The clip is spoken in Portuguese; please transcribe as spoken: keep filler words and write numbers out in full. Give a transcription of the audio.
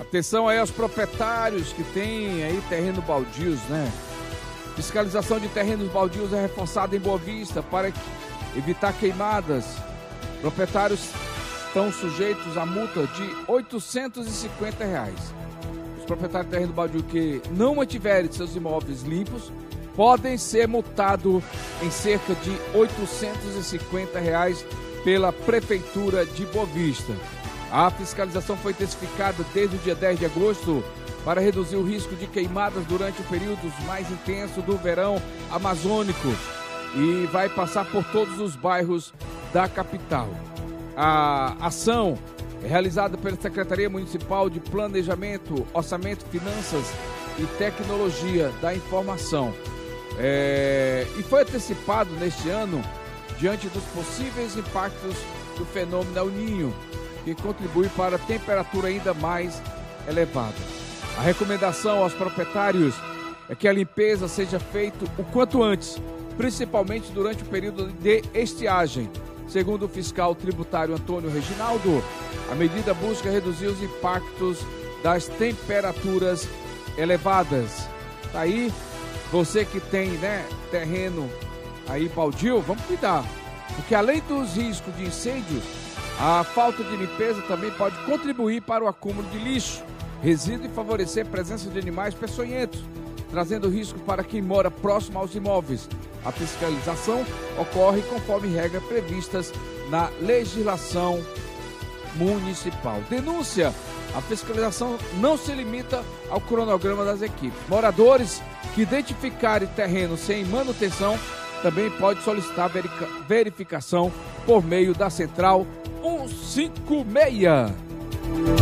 Atenção aí aos proprietários que têm aí terreno baldios, né? Fiscalização de terrenos baldios é reforçada em Boa Vista para evitar queimadas. Proprietários estão sujeitos a multa de oitocentos e cinquenta reais. Os proprietários de terreno baldio que não mantiverem seus imóveis limpos podem ser multados em cerca de oitocentos e cinquenta reais pela Prefeitura de Boa Vista. A fiscalização foi intensificada desde o dia dez de agosto para reduzir o risco de queimadas durante o período mais intenso do verão amazônico e vai passar por todos os bairros da capital. A ação é realizada pela Secretaria Municipal de Planejamento, Orçamento, Finanças e Tecnologia da Informação. É, e foi antecipado neste ano diante dos possíveis impactos do fenômeno El Niño, que contribui para a temperatura ainda mais elevada. A recomendação aos proprietários é que a limpeza seja feita o quanto antes, principalmente durante o período de estiagem. Segundo o fiscal tributário Antônio Reginaldo, a medida busca reduzir os impactos das temperaturas elevadas. Tá aí, você que tem, né, terreno aí baldio, vamos cuidar, porque além dos riscos de incêndios, a falta de limpeza também pode contribuir para o acúmulo de lixo, resíduo e favorecer a presença de animais peçonhentos, trazendo risco para quem mora próximo aos imóveis. A fiscalização ocorre conforme regras previstas na legislação municipal. Denúncia: a fiscalização não se limita ao cronograma das equipes. Moradores que identificarem terreno sem manutenção também podem solicitar verificação por meio da Central cento e cinquenta e seis.